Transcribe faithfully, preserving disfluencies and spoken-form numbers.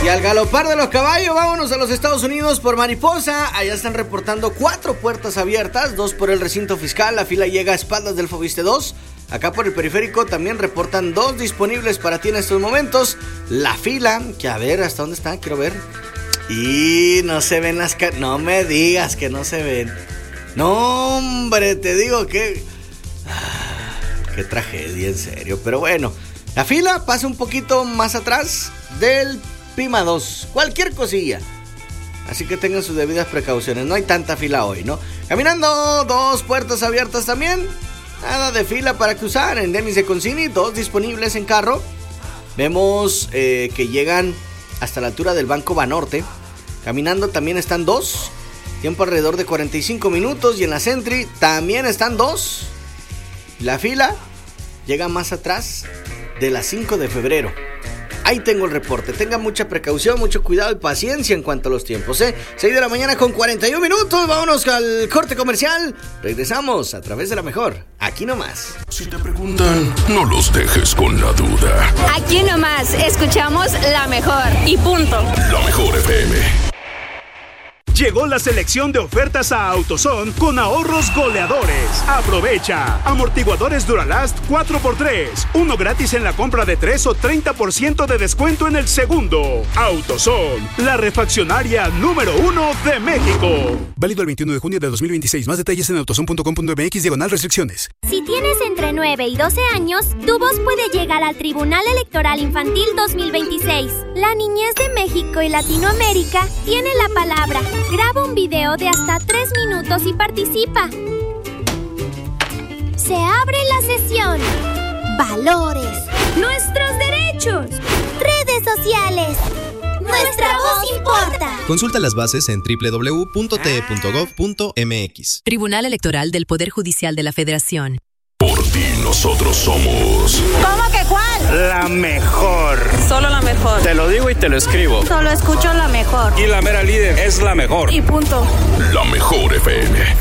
Y al galopar de los caballos, vámonos a los Estados Unidos por Mariposa. Allá están reportando cuatro puertas abiertas, dos por el recinto fiscal. La fila llega a espaldas del Fobiste dos. Acá por el periférico también reportan dos disponibles para ti en estos momentos. La fila, que a ver, ¿hasta dónde está? Quiero ver. Y no se ven las... Ca- no me digas que no se ven. No, hombre, te digo que... Ah, qué tragedia, en serio. Pero bueno, la fila pasa un poquito más atrás del Pima dos. Cualquier cosilla. Así que tengan sus debidas precauciones. No hay tanta fila hoy, ¿no? Caminando, dos puertas abiertas también. Nada de fila para cruzar en Denis de Concini. Dos disponibles en carro. Vemos eh, que llegan hasta la altura del Banco Banorte. Caminando también están dos. Tiempo alrededor de cuarenta y cinco minutos. Y en la Sentry también están dos. La fila llega más atrás de las cinco de febrero. Ahí tengo el reporte. Tengan mucha precaución, mucho cuidado y paciencia en cuanto a los tiempos, ¿eh? seis de la mañana con cuarenta y un minutos. Vámonos al corte comercial. Regresamos a través de La Mejor. Aquí nomás. Si te preguntan, no los dejes con la duda. Aquí nomás escuchamos La Mejor. Y punto. La Mejor F M. Llegó la selección de ofertas a AutoZone con ahorros goleadores. Aprovecha. Amortiguadores Duralast cuatro por tres. Uno gratis en la compra de tres o treinta por ciento de descuento en el segundo. AutoZone, la refaccionaria número uno de México. Válido el veintiuno de junio de dos mil veintiséis. Más detalles en autozone punto com punto m x diagonal restricciones. Si tienes entre nueve y doce años, tu voz puede llegar al Tribunal Electoral Infantil dos mil veintiséis. La niñez de México y Latinoamérica tiene la palabra. Graba un video de hasta tres minutos y participa. Se abre la sesión. Valores. Nuestros derechos. Redes sociales. Nuestra voz importa. Consulta las bases en doble u doble u doble u punto t e punto gov punto m x. Tribunal Electoral del Poder Judicial de la Federación. Por ti nosotros somos... ¿Cómo que cuál? La mejor. Solo la mejor. Te lo digo y te lo escribo. Solo escucho la mejor. Y la mera líder es la mejor. Y punto. La Mejor F M.